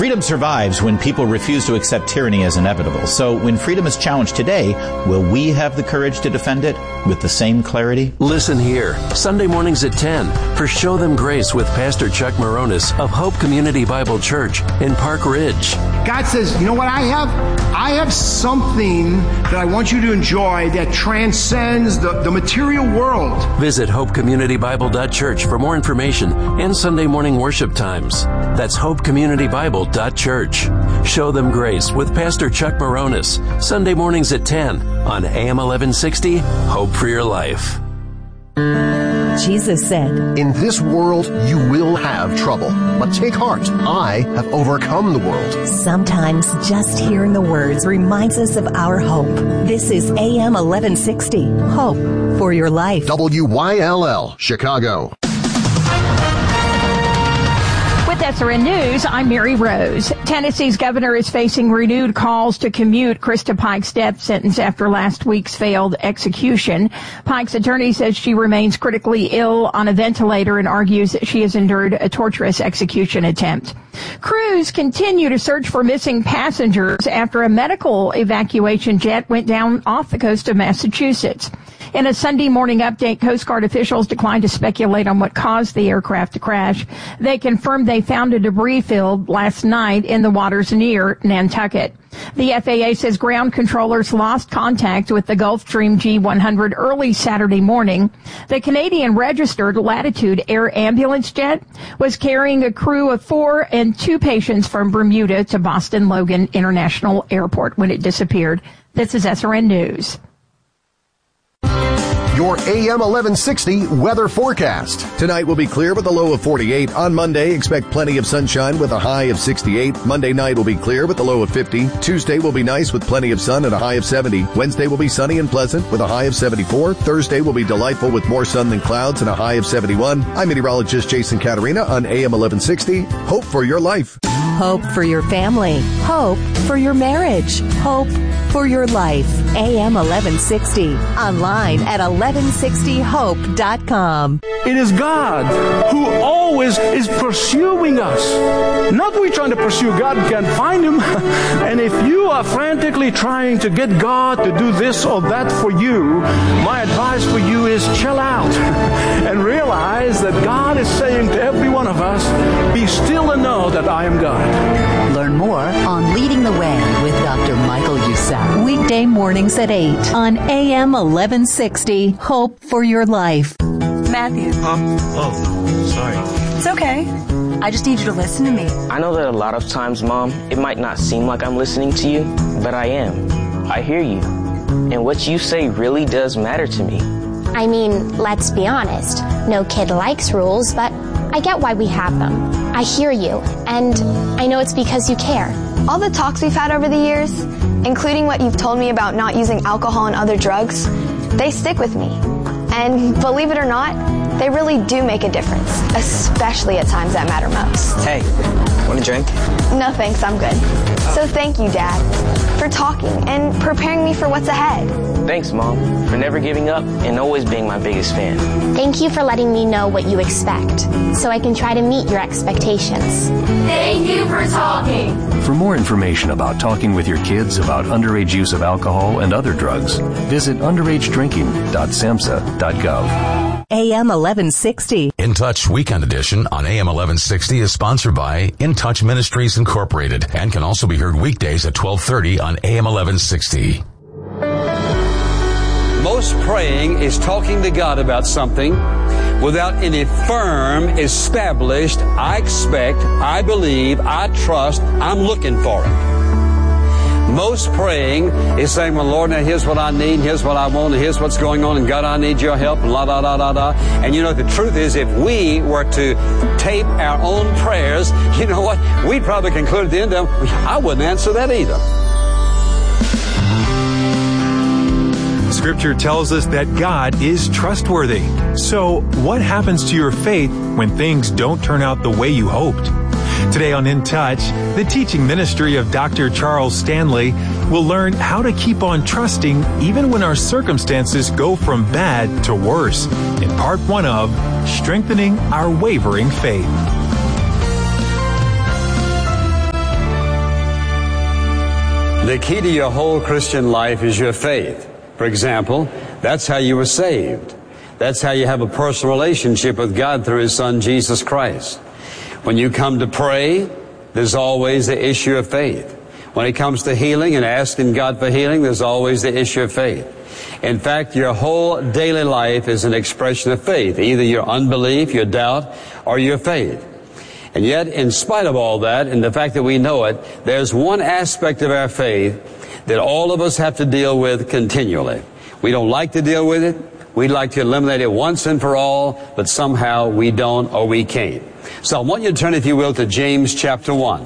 Freedom survives when people refuse to accept tyranny as inevitable. So when freedom is challenged today, will we have the courage to defend it with the same clarity? Listen here, Sunday mornings at 10 for Show Them Grace with Pastor Chuck Moronis of Hope Community Bible Church in Park Ridge. God says, you know what I have? I have something that I want you to enjoy that transcends the material world. Visit HopeCommunityBible.church for more information and Sunday morning worship times. That's HopeCommunityBible.church. Show Them Grace with Pastor Chuck Moronis, Sunday mornings at 10 on AM 1160, Hope for Your Life. Jesus said, "In this world you will have trouble, but take heart, I have overcome the world." Sometimes just hearing the words reminds us of our hope. This is AM 1160, Hope for Your Life. WYLL, Chicago. With SRN News, I'm Mary Rose. Tennessee's governor is facing renewed calls to commute Krista Pike's death sentence after last week's failed execution. Pike's attorney says she remains critically ill on a ventilator and argues that she has endured a torturous execution attempt. Crews continue to search for missing passengers after a medical evacuation jet went down off the coast of Massachusetts. In a Sunday morning update, Coast Guard officials declined to speculate on what caused the aircraft to crash. They confirmed they found a debris field last night in the waters near Nantucket. The FAA says ground controllers lost contact with the Gulfstream G100 early Saturday morning. The Canadian registered Latitude Air ambulance jet was carrying a crew of 4 and 2 patients from Bermuda to Boston Logan International Airport when it disappeared. This is SRN News. Your AM 1160 weather forecast. Tonight will be clear with a low of 48. On Monday, expect plenty of sunshine with a high of 68. Monday night will be clear with a low of 50. Tuesday will be nice with plenty of sun and a high of 70. Wednesday will be sunny and pleasant with a high of 74. Thursday will be delightful with more sun than clouds and a high of 71. I'm meteorologist Jason Caterina on AM 1160. Hope for your life. Hope for your family. Hope for your marriage. Hope for your life. AM 1160. Online at 1160hope.com. It is God who always is pursuing us. Not we trying to pursue God and can't find Him. And if you are frantically trying to get God to do this or that for you, my advice for you is chill out and realize that God is saying to every one of us, be still and know that I am God. Learn more on Leading the Way with Dr. Michael Youssef. Weekday mornings at 8 on AM 1160. Hope for your life. Matthew. Sorry. It's okay. I just need you to listen to me. I know that a lot of times, Mom, it might not seem like I'm listening to you, but I am. I hear you. And what you say really does matter to me. I mean, let's be honest. No kid likes rules, but I get why we have them. I hear you, and I know it's because you care. All the talks we've had over the years, including what you've told me about not using alcohol and other drugs, they stick with me. And believe it or not, they really do make a difference, especially at times that matter most. Hey, want a drink? No thanks, I'm good. So thank you, Dad, for talking and preparing me for what's ahead. Thanks, Mom, for never giving up and always being my biggest fan. Thank you for letting me know what you expect, so I can try to meet your expectations. Thank you for talking. For more information about talking with your kids about underage use of alcohol and other drugs, visit underagedrinking.samhsa.gov. AM 1160. In Touch Weekend Edition on AM 1160 is sponsored by In Touch Ministries Incorporated and can also be heard weekdays at 12:30 on AM 1160. Most praying is talking to God about something without any firm, established, I expect, I believe, I trust, I'm looking for it. Most praying is saying, well, Lord, now here's what I need, here's what I want, and here's what's going on, and God, I need your help, and la da da da da. And you know, the truth is, if we were to tape our own prayers, you know what? We'd probably conclude at the end of them, I wouldn't answer that either. Scripture tells us that God is trustworthy. So, what happens to your faith when things don't turn out the way you hoped? Today on In Touch, the teaching ministry of Dr. Charles Stanley will learn how to keep on trusting even when our circumstances go from bad to worse in part 1 of Strengthening Our Wavering Faith. The key to your whole Christian life is your faith. For example, that's how you were saved. That's how you have a personal relationship with God through His Son, Jesus Christ. When you come to pray, there's always the issue of faith. When it comes to healing and asking God for healing, there's always the issue of faith. In fact, your whole daily life is an expression of faith, either your unbelief, your doubt, or your faith. And yet, in spite of all that, and the fact that we know it, there's one aspect of our faith that all of us have to deal with continually. We don't like to deal with it. We'd like to eliminate it once and for all, but somehow we don't or we can't. So I want you to turn, if you will, to James chapter 1.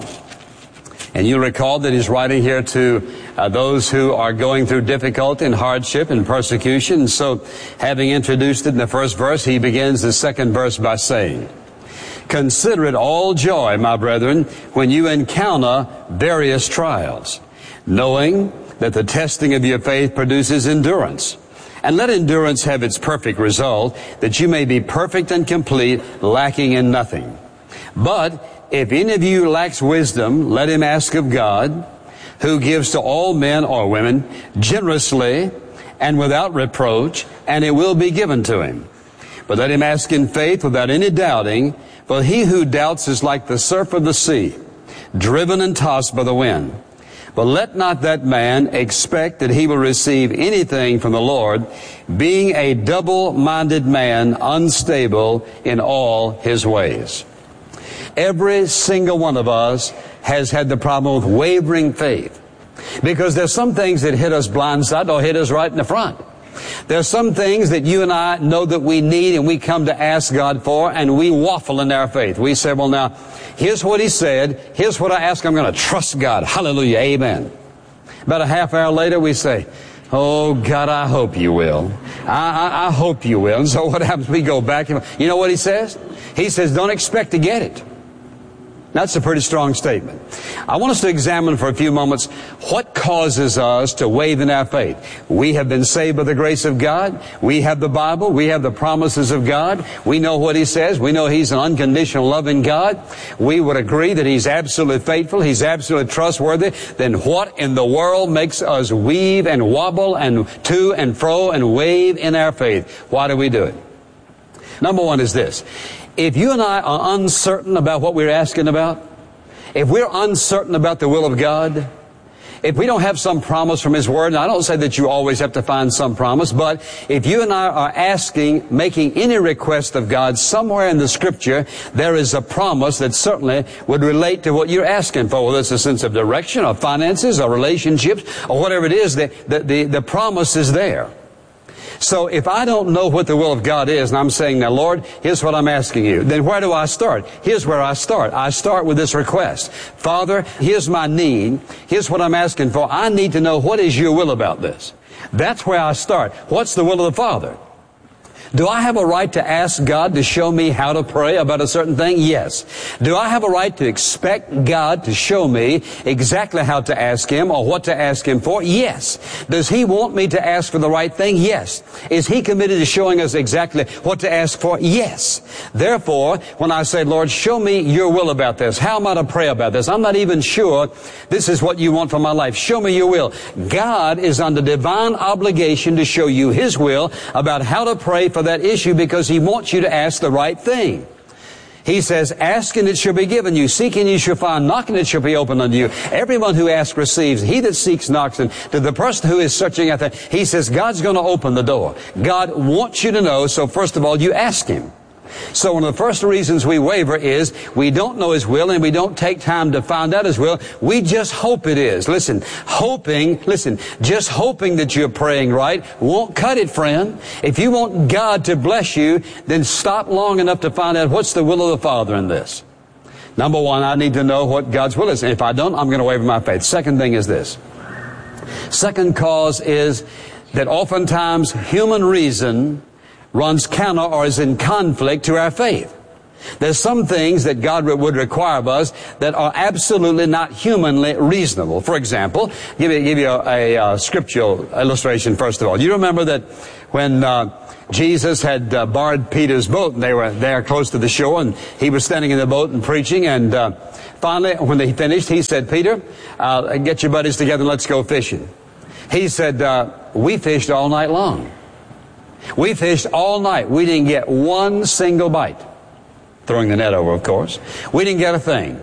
And you'll recall that he's writing here to those who are going through difficulty and hardship and persecution. And so, having introduced it in the first verse, he begins the second verse by saying, "Consider it all joy, my brethren, when you encounter various trials, knowing that the testing of your faith produces endurance. And let endurance have its perfect result, that you may be perfect and complete, lacking in nothing. But if any of you lacks wisdom, let him ask of God, who gives to all men or women generously and without reproach, and it will be given to him. But let him ask in faith without any doubting, for he who doubts is like the surf of the sea, driven and tossed by the wind. But let not that man expect that he will receive anything from the Lord, being a double-minded man, unstable in all his ways." Every single one of us has had the problem with wavering faith, because there's some things that hit us blindside or hit us right in the front. There's some things that you and I know that we need and we come to ask God for, and we waffle in our faith. We say, well, now, here's what He said. Here's what I ask. I'm going to trust God. Hallelujah. Amen. About a half hour later, we say, oh, God, I hope you will. I hope you will. And so what happens? We go back. You know what He says? He says, don't expect to get it. That's a pretty strong statement. I want us to examine for a few moments what causes us to waver in our faith. We have been saved by the grace of God. We have the Bible. We have the promises of God. We know what He says. We know He's an unconditional loving God. We would agree that He's absolutely faithful. He's absolutely trustworthy. Then what in the world makes us weave and wobble and to and fro and wave in our faith? Why do we do it? Number one is this. If you and I are uncertain about what we're asking about, if we're uncertain about the will of God, if we don't have some promise from His Word, and I don't say that you always have to find some promise, but if you and I are asking, making any request of God, somewhere in the Scripture, there is a promise that certainly would relate to what you're asking for, whether it's a sense of direction or finances or relationships or whatever it is, the promise is there. So if I don't know what the will of God is, and I'm saying, now, Lord, here's what I'm asking you, then where do I start? Here's where I start. I start with this request. Father, here's my need. Here's what I'm asking for. I need to know what is your will about this. That's where I start. What's the will of the Father? Do I have a right to ask God to show me how to pray about a certain thing? Yes. Do I have a right to expect God to show me exactly how to ask Him or what to ask Him for? Yes. Does He want me to ask for the right thing? Yes. Is He committed to showing us exactly what to ask for? Yes. Therefore, when I say, Lord, show me your will about this, how am I to pray about this? I'm not even sure this is what you want for my life. Show me your will. God is under divine obligation to show you His will about how to pray for that issue, because He wants you to ask the right thing. He says, ask and it shall be given you. Seek and you shall find. Knock and it shall be opened unto you. Everyone who asks receives. He that seeks knocks. And to the person who is searching after, He says, God's going to open the door. God wants you to know, so first of all, you ask Him. So one of the first reasons we waver is we don't know His will and we don't take time to find out His will. We just hope it is. Listen, just hoping that you're praying right won't cut it, friend. If you want God to bless you, then stop long enough to find out what's the will of the Father in this. Number one, I need to know what God's will is. And if I don't, I'm going to waver my faith. Second thing is this. Second cause is that oftentimes human reason runs counter or is in conflict to our faith. There's some things that God would require of us that are absolutely not humanly reasonable. For example, give you a scriptural illustration first of all. You remember that when Jesus had borrowed Peter's boat, and they were there close to the shore, and he was standing in the boat and preaching, and Finally, when they finished, he said, Peter, get your buddies together and let's go fishing. He said, we fished all night long. We fished all night. We didn't get one single bite. Throwing the net over, of course. We didn't get a thing.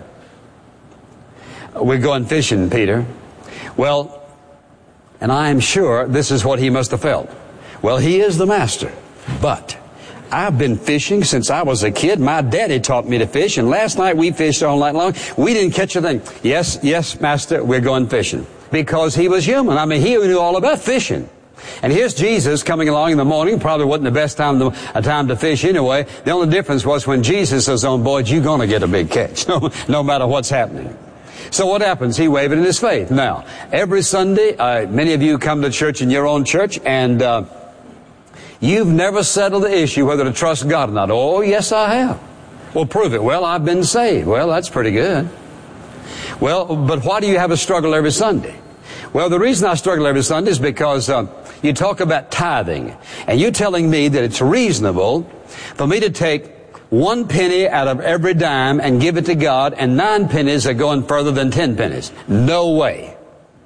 We're going fishing, Peter. Well, and I am sure this is what he must have felt. Well, he is the master, but I've been fishing since I was a kid. My daddy taught me to fish, and last night we fished all night long. We didn't catch a thing. Yes, master, we're going fishing. Because he was human. I mean, he knew all about fishing. And here's Jesus coming along in the morning. Probably wasn't the best time to fish anyway. The only difference was when Jesus was on board, you're going to get a big catch, no matter what's happening. So what happens? He wavered in his faith. Now, every Sunday, many of you come to church in your own church, and you've never settled the issue whether to trust God or not. Oh, yes, I have. Well, prove it. Well, I've been saved. Well, that's pretty good. Well, but why do you have a struggle every Sunday? Well, the reason I struggle every Sunday is because you talk about tithing, and you're telling me that it's reasonable for me to take 1 penny out of every dime and give it to God, and 9 pennies are going further than 10 pennies. No way.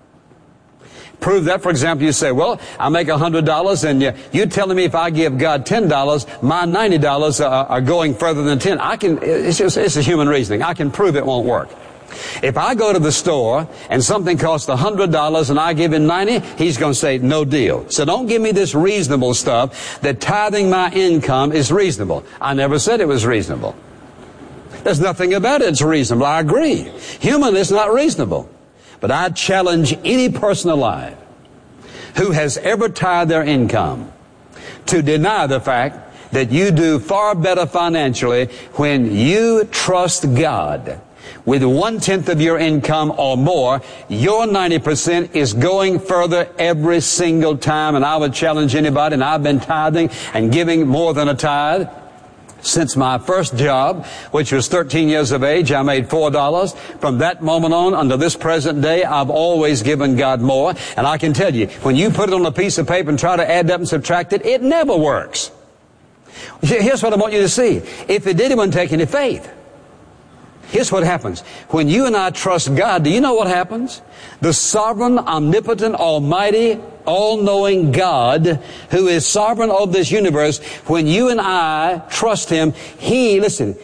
Prove that. For example, you say, well, I make $100, and you're telling me if I give God $10, my $90 are going further than 10. It's a human reasoning. I can prove it won't work. If I go to the store and something costs $100 and I give him 90, he's going to say, no deal. So don't give me this reasonable stuff that tithing my income is reasonable. I never said it was reasonable. There's nothing about it that's reasonable. I agree. Human is not reasonable. But I challenge any person alive who has ever tithed their income to deny the fact that you do far better financially when you trust God. With 1/10 of your income or more, your 90% is going further every single time. And I would challenge anybody, and I've been tithing and giving more than a tithe since my first job, which was 13 years of age. I made $4. From that moment on, until this present day, I've always given God more. And I can tell you, when you put it on a piece of paper and try to add up and subtract it, it never works. Here's what I want you to see. If it did, it wouldn't take any faith. Here's what happens. When you and I trust God, do you know what happens? The sovereign, omnipotent, almighty, all-knowing God, who is sovereign of this universe, when you and I trust Him, He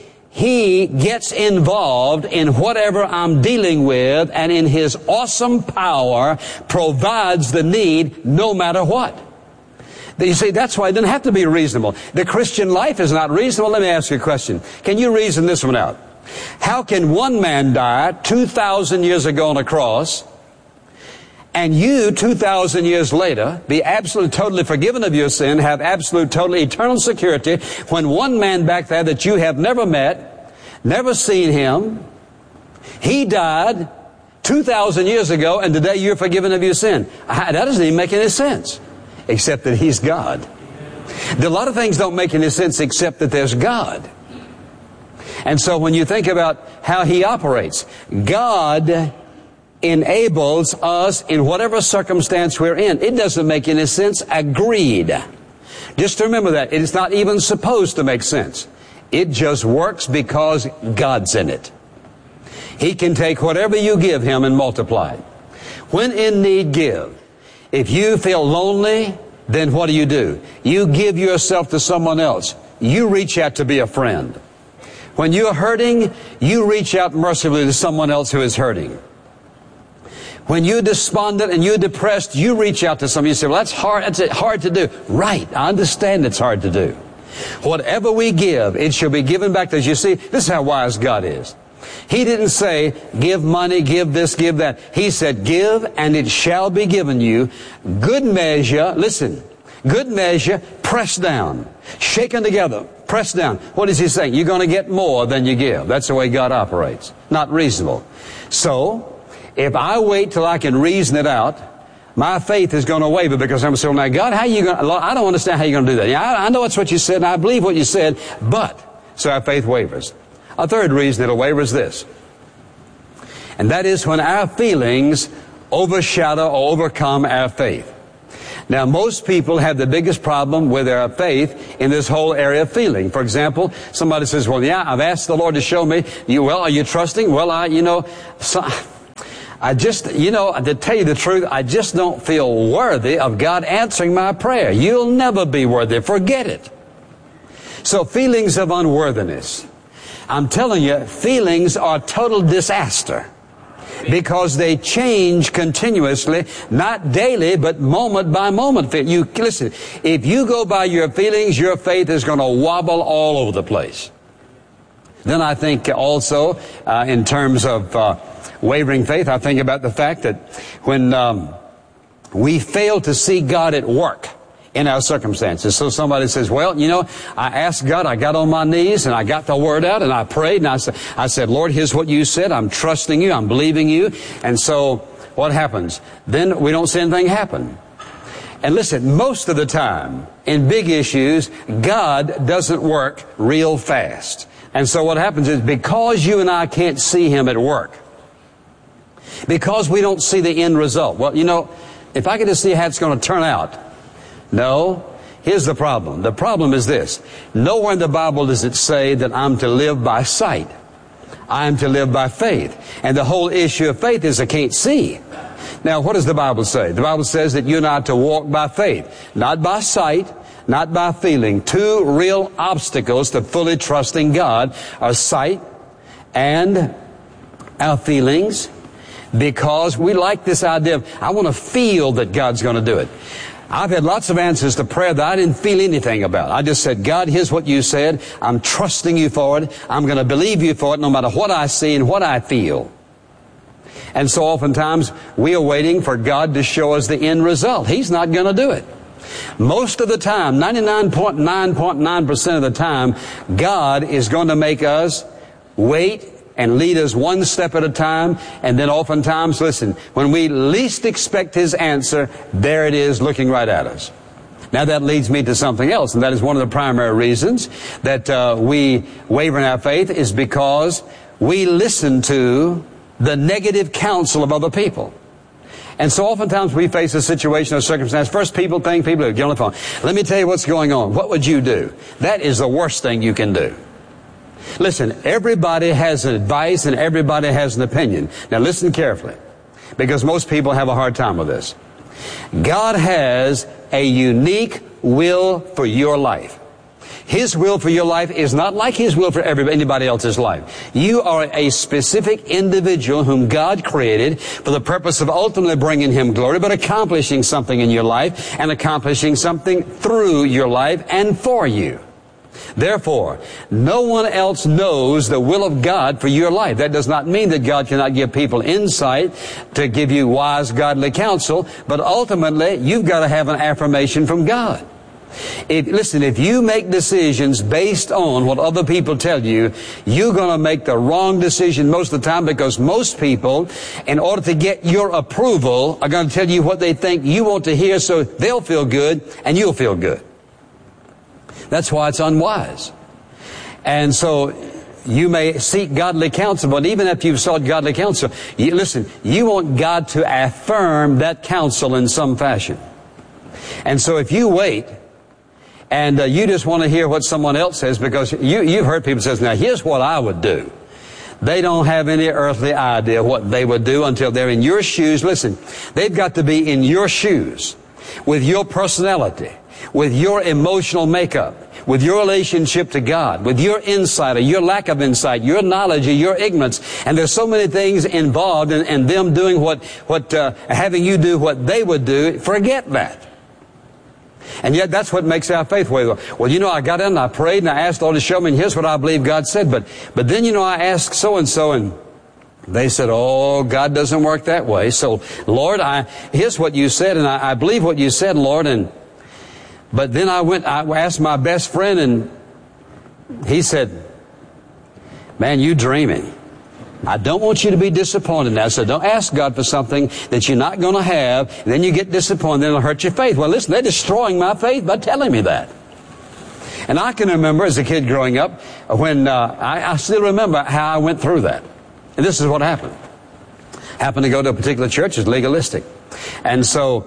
gets involved in whatever I'm dealing with, and in His awesome power provides the need no matter what. You see, that's why it doesn't have to be reasonable. The Christian life is not reasonable. Let me ask you a question. Can you reason this one out? How can one man die 2,000 years ago on a cross, and you 2,000 years later be absolutely, totally forgiven of your sin, have absolute, totally eternal security, when one man back there that you have never met, never seen him, he died 2,000 years ago, and today you're forgiven of your sin? That doesn't even make any sense, except that He's God. A lot of things don't make any sense except that there's God. And so when you think about how He operates, God enables us in whatever circumstance we're in. It doesn't make any sense. Agreed. Just remember that. It is not even supposed to make sense. It just works because God's in it. He can take whatever you give Him and multiply it. When in need, give. If you feel lonely, then what do? You give yourself to someone else. You reach out to be a friend. When you're hurting, you reach out mercifully to someone else who is hurting. When you're despondent and you're depressed, you reach out to someone. You say, well, that's hard to do. Right, I understand it's hard to do. Whatever we give, it shall be given back to us. You see, this is how wise God is. He didn't say, give money, give this, give that. He said, give, and it shall be given you. Good measure, listen, good measure, pressed down, shaken together, pressed down. What is He saying? You're going to get more than you give. That's the way God operates. Not reasonable. So, if I wait till I can reason it out, my faith is going to waver, because I'm saying, now God, how are you going to, I don't understand how you're going to do that. Yeah, I know it's what you said, and I believe what you said, but, so our faith wavers. A third reason it'll waver is this. And that is when our feelings overshadow or overcome our faith. Now, most people have the biggest problem with their faith in this whole area of feeling. For example, somebody says, well, yeah, I've asked the Lord to show me. Are you trusting? Well, to tell you the truth, I just don't feel worthy of God answering my prayer. You'll never be worthy. Forget it. So feelings of unworthiness. I'm telling you, feelings are total disaster. Because they change continuously, not daily, but moment by moment. Listen, if you go by your feelings, your faith is going to wobble all over the place. Then I think also, in terms of wavering faith, I think about the fact that when we fail to see God at work in our circumstances. So somebody says, well, I asked God, I got on my knees and I got the word out and I prayed and I said, Lord, here's what you said. I'm trusting you. I'm believing you. And so what happens? Then we don't see anything happen. And listen, most of the time in big issues, God doesn't work real fast. And so what happens is because you and I can't see Him at work, because we don't see the end result. Well, if I could just see how it's going to turn out. No, here's the problem. The problem is this. Nowhere in the Bible does it say that I'm to live by sight. I am to live by faith. And the whole issue of faith is I can't see. Now, what does the Bible say? The Bible says that you're not to walk by faith, not by sight, not by feeling. Two real obstacles to fully trusting God are sight and our feelings, because we like this idea of, I want to feel that God's going to do it. I've had lots of answers to prayer that I didn't feel anything about. I just said, God, here's what you said. I'm trusting you for it. I'm going to believe you for it no matter what I see and what I feel. And so oftentimes we are waiting for God to show us the end result. He's not going to do it. Most of the time, 99.9% of the time, God is going to make us wait and lead us one step at a time. And then oftentimes, listen, when we least expect His answer, there it is looking right at us. Now that leads me to something else, and that is one of the primary reasons that we waver in our faith is because we listen to the negative counsel of other people. And so oftentimes we face a situation or circumstance. First, people who get on the phone. Let me tell you what's going on. What would you do? That is the worst thing you can do. Listen, everybody has an advice and everybody has an opinion. Now listen carefully, because most people have a hard time with this. God has a unique will for your life. His will for your life is not like His will for anybody else's life. You are a specific individual whom God created for the purpose of ultimately bringing Him glory, but accomplishing something in your life and accomplishing something through your life and for you. Therefore, no one else knows the will of God for your life. That does not mean that God cannot give people insight to give you wise, godly counsel, but ultimately, you've got to have an affirmation from God. If you make decisions based on what other people tell you, you're going to make the wrong decision most of the time, because most people, in order to get your approval, are going to tell you what they think you want to hear so they'll feel good and you'll feel good. That's why it's unwise. And so you may seek godly counsel, but even if you've sought godly counsel, you want God to affirm that counsel in some fashion. And so if you wait and you just want to hear what someone else says, because you've heard people say, now here's what I would do. They don't have any earthly idea what they would do until they're in your shoes. Listen, they've got to be in your shoes with your personality, with your emotional makeup, with your relationship to God, with your insight or your lack of insight, your knowledge or your ignorance. And there's so many things involved in them doing having you do what they would do. Forget that. And yet that's what makes our faith waver. Well, I got in and I prayed and I asked the Lord to show me, and here's what I believe God said. But then, I asked so-and-so, and they said, oh, God doesn't work that way. So, Lord, here's what you said, and I believe what you said, Lord. But then I asked my best friend, and he said, man, you dreaming. I don't want you to be disappointed now. So don't ask God for something that you're not going to have. And then you get disappointed, then it'll hurt your faith. Well, listen, they're destroying my faith by telling me that. And I can remember as a kid growing up when I still remember how I went through that. And this is what happened. Happened to go to a particular church. It's legalistic. And so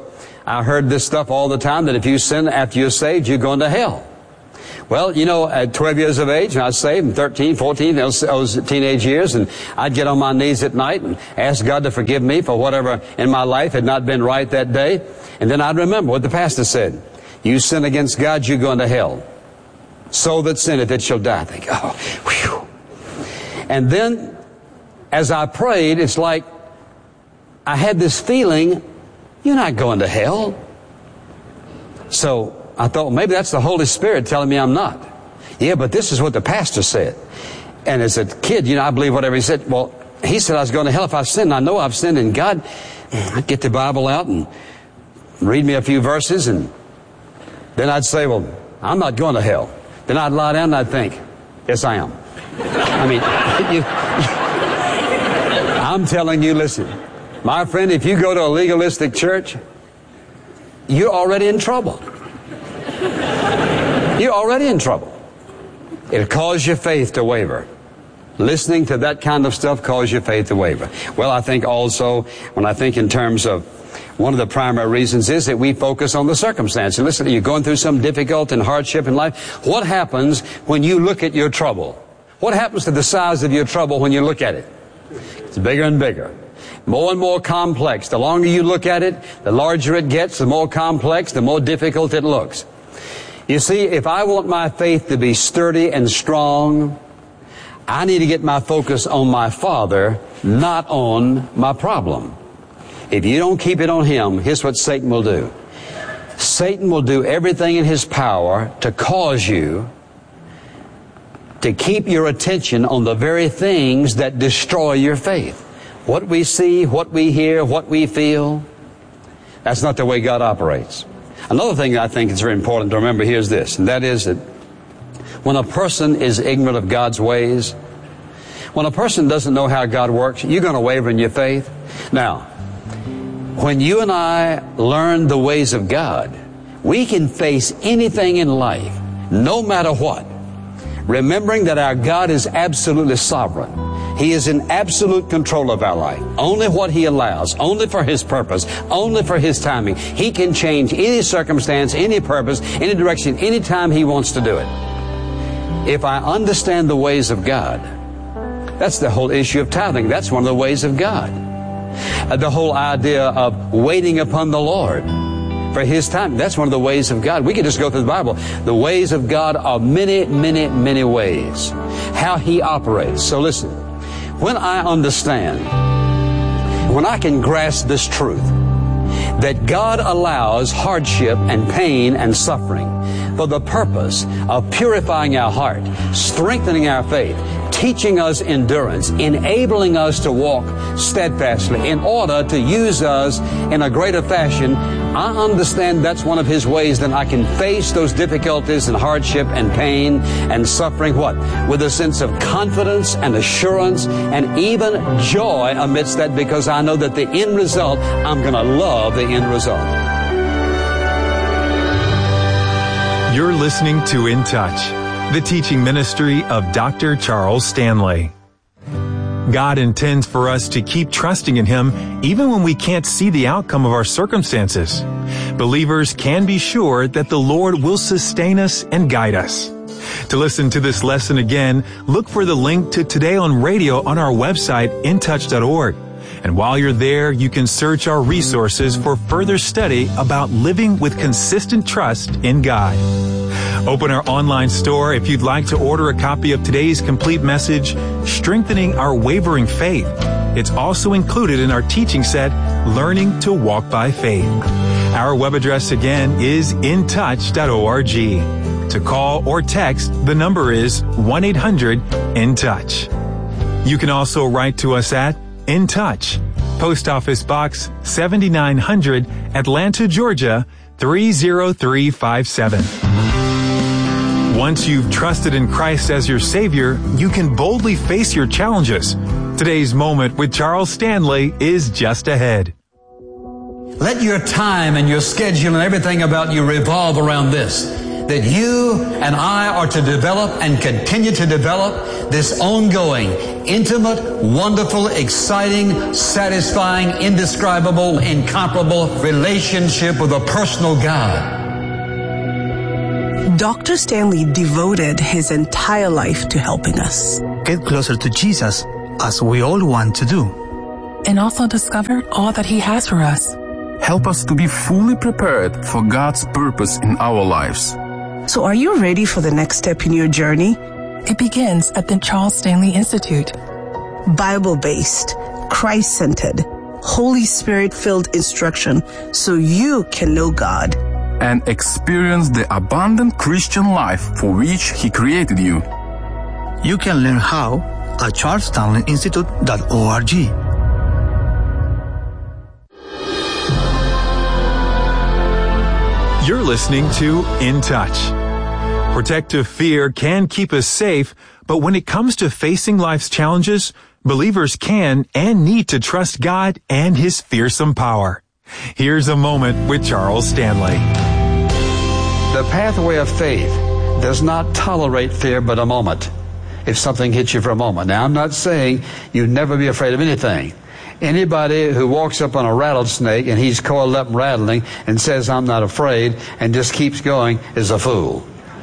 I heard this stuff all the time, that if you sin after you're saved, you're going to hell. Well, you know, at 12 years of age, when I was saved, and 13, 14, I was teenage years, and I'd get on my knees at night and ask God to forgive me for whatever in my life had not been right that day. And then I'd remember what the pastor said. You sin against God, you're going to hell. Soul that sinneth, it shall die. I think, oh, whew. And then, as I prayed, it's like I had this feeling, you're not going to hell. So I thought, well, maybe that's the Holy Spirit telling me I'm not. Yeah, but this is what the pastor said. And as a kid, you know, I believe whatever he said. Well, he said I was going to hell if I sinned. I know I've sinned, and God, I'd get the Bible out and read me a few verses, and then I'd say, well, I'm not going to hell. Then I'd lie down and I'd think, yes, I am. I mean, I'm telling you, listen, my friend, if you go to a legalistic church, you're already in trouble. You're already in trouble. It'll cause your faith to waver. Listening to that kind of stuff causes your faith to waver. Well, I think also, when I think in terms of one of the primary reasons is that we focus on the circumstance. And listen, you're going through some difficult and hardship in life. What happens when you look at your trouble? What happens to the size of your trouble when you look at it? It's bigger and bigger. More and more complex. The longer you look at it, the larger it gets, the more complex, the more difficult it looks. You see, if I want my faith to be sturdy and strong, I need to get my focus on my Father, not on my problem. If you don't keep it on Him, here's what Satan will do. Satan will do everything in his power to cause you to keep your attention on the very things that destroy your faith. What we see, what we hear, what we feel, that's not the way God operates. Another thing I think is very important to remember here is this, and that is that when a person is ignorant of God's ways, when a person doesn't know how God works, you're going to waver in your faith. Now, when you and I learn the ways of God, we can face anything in life, no matter what, remembering that our God is absolutely sovereign. He is in absolute control of our life. Only what He allows, only for His purpose, only for His timing. He can change any circumstance, any purpose, any direction, any time He wants to do it. If I understand the ways of God, that's the whole issue of tithing. That's one of the ways of God. The whole idea of waiting upon the Lord for His time, that's one of the ways of God. We can just go through the Bible. The ways of God are many, many, many ways. How He operates. So listen, when I understand, when I can grasp this truth, that God allows hardship and pain and suffering for the purpose of purifying our heart, strengthening our faith, teaching us endurance, enabling us to walk steadfastly in order to use us in a greater fashion, I understand that's one of His ways. Then I can face those difficulties and hardship and pain and suffering, what? With a sense of confidence and assurance and even joy amidst that, because I know that the end result, I'm going to love the end result. You're listening to In Touch, the teaching ministry of Dr. Charles Stanley. God intends for us to keep trusting in Him even when we can't see the outcome of our circumstances. Believers can be sure that the Lord will sustain us and guide us. To listen to this lesson again, look for the link to Today on Radio on our website, intouch.org. And while you're there, you can search our resources for further study about living with consistent trust in God. Open our online store if you'd like to order a copy of today's complete message, Strengthening Our Wavering Faith. It's also included in our teaching set, Learning to Walk by Faith. Our web address again is intouch.org. To call or text, the number is 1-800-IN-TOUCH. You can also write to us at In Touch, Post Office Box 7900, Atlanta, Georgia 30357. Once you've trusted in Christ as your Savior, you can boldly face your challenges. Today's moment with Charles Stanley is just ahead. Let your time and your schedule and everything about you revolve around this. that you and I are to develop and continue to develop this ongoing, intimate, wonderful, exciting, satisfying, indescribable, incomparable relationship with a personal God. Dr. Stanley devoted his entire life to helping us get closer to Jesus, as we all want to do. And also discover all that He has for us. Help us to be fully prepared for God's purpose in our lives. So are you ready for the next step in your journey? It begins at the Charles Stanley Institute. Bible-based, Christ-centered, Holy Spirit-filled instruction so you can know God and experience the abundant Christian life for which He created you. You can learn how at charlesstanleyinstitute.org. You're listening to In Touch. Protective fear can keep us safe, but when it comes to facing life's challenges, believers can and need to trust God and His fearsome power. Here's a moment with Charles Stanley. The pathway of faith does not tolerate fear but a moment. If something hits you for a moment. Now, I'm not saying you never be afraid of anything. Anybody who walks up on a rattlesnake and he's coiled up and rattling and says, I'm not afraid, and just keeps going is a fool.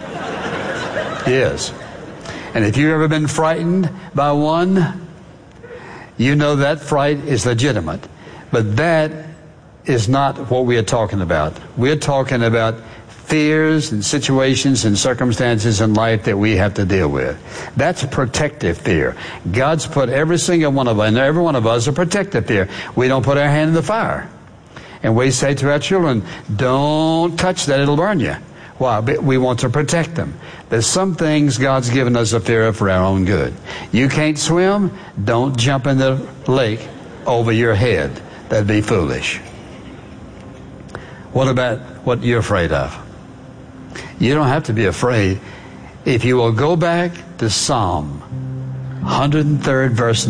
Yes. And if you've ever been frightened by one, you know that fright is legitimate. But that is not what we are talking about. We're talking about fears and situations and circumstances in life that we have to deal with. That's protective fear. God's put every single one of us, and every one of us, a protective fear. We don't put our hand in the fire. And we say to our children, don't touch that, it'll burn you. Why? We want to protect them. There's some things God's given us a fear of for our own good. You can't swim, don't jump in the lake over your head. That'd be foolish. What about what you're afraid of? You don't have to be afraid. If you will go back to Psalm 103, verse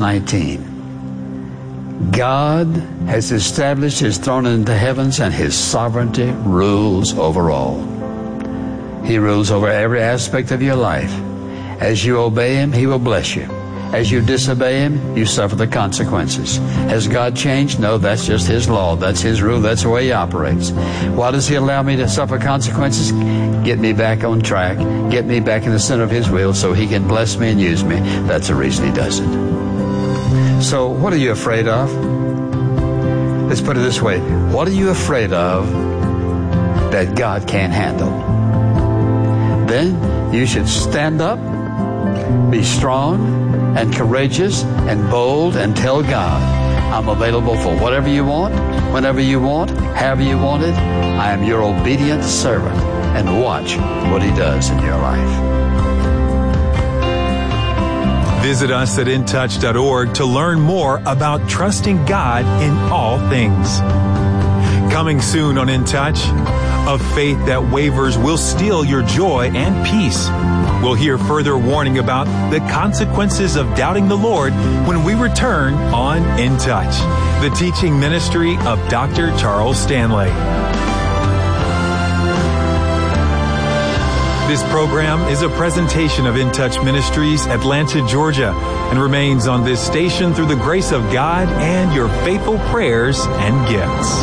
19. God has established His throne in the heavens, and His sovereignty rules over all. He rules over every aspect of your life. As you obey Him, He will bless you. As you disobey Him, you suffer the consequences. Has God changed? No, that's just His law. That's His rule. That's the way He operates. Why does He allow me to suffer consequences? Get me back on track. Get me back in the center of His will so He can bless me and use me. That's the reason He does it. So, what are you afraid of? Let's put it this way. What are you afraid of that God can't handle? Then you should stand up, be strong, and courageous and bold, and tell God, I'm available for whatever you want, whenever you want, however you want it. I am your obedient servant, and watch what He does in your life. Visit us at intouch.org to learn more about trusting God in all things. Coming soon on In Touch, a faith that wavers will steal your joy and peace. We'll hear further warning about the consequences of doubting the Lord when we return on In Touch, the teaching ministry of Dr. Charles Stanley. This program is a presentation of In Touch Ministries, Atlanta, Georgia, and remains on this station through the grace of God and your faithful prayers and gifts.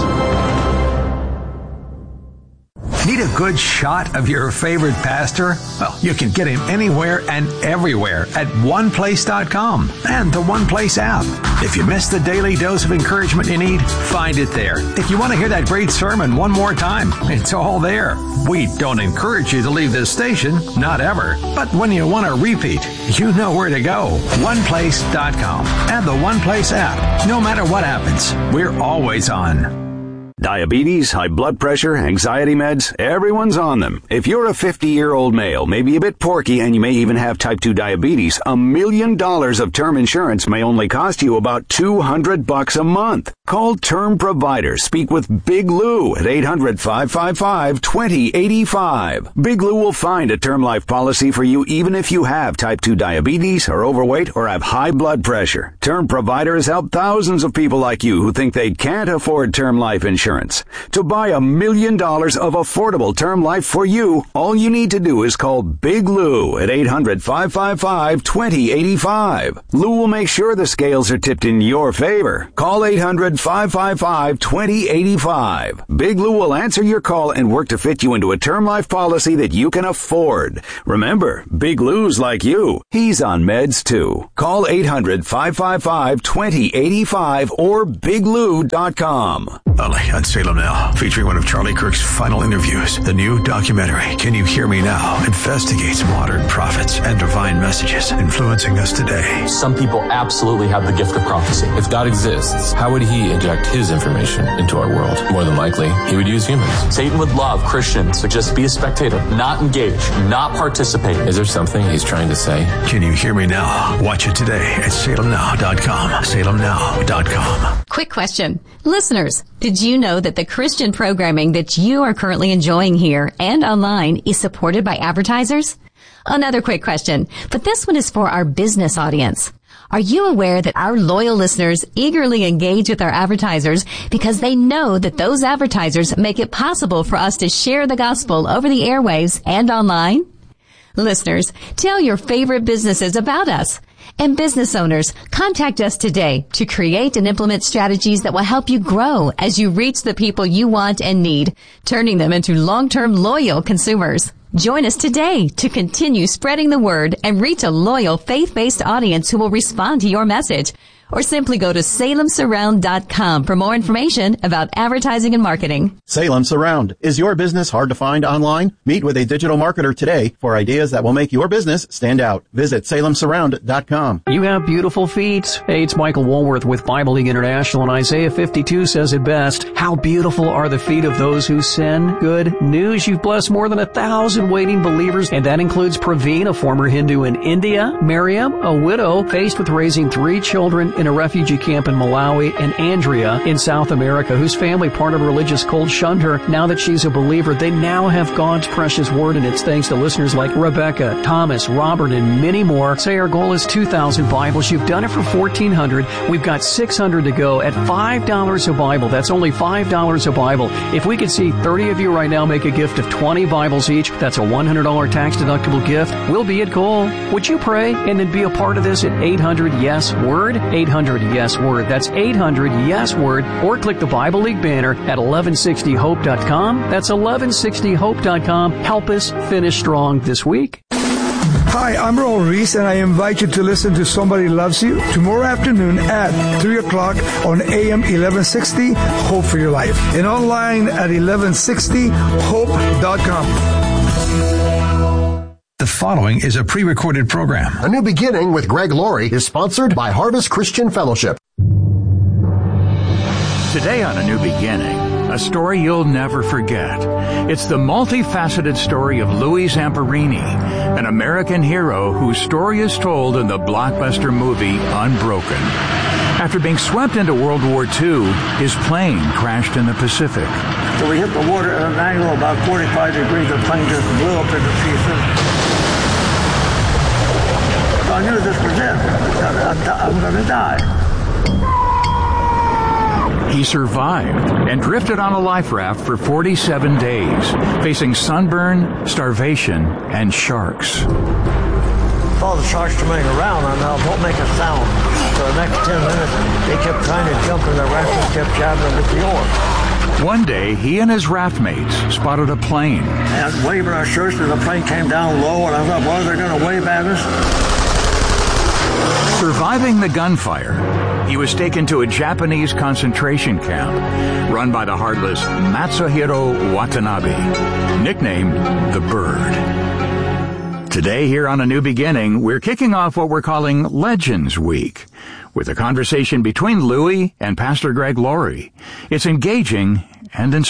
Need a good shot of your favorite pastor? Well, you can get him anywhere and everywhere at oneplace.com and the One Place app. If you missed the daily dose of encouragement you need, find it there. If you want to hear that great sermon one more time, it's all there. We don't encourage you to leave this station, not ever. But when you want to repeat, you know where to go. oneplace.com and the One Place app. No matter what happens, we're always on. Diabetes, high blood pressure, anxiety meds, everyone's on them. If you're a 50-year-old male, maybe a bit porky, and you may even have type 2 diabetes, $1 million of term insurance may only cost you about $200 a month. Call Term Provider. Speak with Big Lou at 800-555-2085. Big Lou will find a term life policy for you even if you have type 2 diabetes, are overweight, or have high blood pressure. Term Provider has helped thousands of people like you who think they can't afford term life insurance. To buy $1 million of affordable term life for you, all you need to do is call Big Lou at 800-555-2085. Lou will make sure the scales are tipped in your favor. Call 800-555-2085. Big Lou will answer your call and work to fit you into a term life policy that you can afford. Remember, Big Lou's like you. He's on meds too. Call 800-555-2085 or biglou.com. Only on Salem Now, featuring one of Charlie Kirk's final interviews. The new documentary, Can You Hear Me Now?, investigates modern prophets and divine messages influencing us today. Some people absolutely have the gift of prophecy. If God exists, how would he inject his information into our world? More than likely, he would use humans. Satan would love Christians to just be a spectator, not engage, not participate. Is there something he's trying to say? Can You Hear Me Now? Watch it today at salemnow.com. salemnow.com. Quick question. Listeners, did you know that the Christian programming that you are currently enjoying here and online is supported by advertisers? Another quick question, but this one is for our business audience. Are you aware that our loyal listeners eagerly engage with our advertisers because they know that those advertisers make it possible for us to share the gospel over the airwaves and online? Listeners, tell your favorite businesses about us. And business owners, contact us today to create and implement strategies that will help you grow as you reach the people you want and need, turning them into long-term loyal consumers. Join us today to continue spreading the word and reach a loyal faith-based audience who will respond to your message. Or simply go to salemsurround.com for more information about advertising and marketing. Salem Surround. Is your business hard to find online? Meet with a digital marketer today for ideas that will make your business stand out. Visit salemsurround.com. You have beautiful feet. Hey, it's Michael Woolworth with Bible League International, and Isaiah 52 says it best. How beautiful are the feet of those who sin. Good news, you've blessed more than 1,000 waiting believers, and that includes Praveen, a former Hindu in India, Miriam, a widow faced with raising 3 children in a refugee camp in Malawi, and Andrea in South America, whose family, part of a religious cult, shunned her. Now that she's a believer, they now have God's precious word, and it's thanks to listeners like Rebecca, Thomas, Robert, and many more. Say our goal is 2,000 Bibles. You've done it for 1,400. We've got 600 to go at $5 a Bible. That's only $5 a Bible. If we could see 30 of you right now make a gift of 20 Bibles each, that's a $100 tax-deductible gift. We'll be at goal. Would you pray and then be a part of this at 800-YES-WORD? 800-YES-WORD. That's 800-YES-WORD. Or click the Bible League banner at 1160hope.com. That's 1160hope.com. Help us finish strong this week. Hi, I'm Raul Reese, and I invite you to listen to Somebody Loves You tomorrow afternoon at 3 o'clock on AM 1160, Hope for Your Life, and online at 1160hope.com. The following is a pre-recorded program. A New Beginning with Greg Laurie is sponsored by Harvest Christian Fellowship. Today on A New Beginning, a story you'll never forget. It's the multifaceted story of Louis Zamperini, an American hero whose story is told in the blockbuster movie Unbroken. After being swept into World War II, his plane crashed in the Pacific. So we hit the water at an angle of about 45 degrees. The plane just blew up into pieces. So I knew this was it. I'm going to die. He survived and drifted on a life raft for 47 days, facing sunburn, starvation, and sharks. All the sharks swimming around, and don't make a sound. For the next 10 minutes, they kept trying to jump in the raft and kept jabbing them with the oar. One day, he and his raft mates spotted a plane. And waving our shirts as the plane came down low, and I thought, well, they're going to wave at us. Surviving the gunfire, he was taken to a Japanese concentration camp run by the heartless Matsuhiro Watanabe, nicknamed the Bird. Today here on A New Beginning, we're kicking off what we're calling Legends Week with a conversation between Louis and Pastor Greg Laurie. It's engaging and inspiring.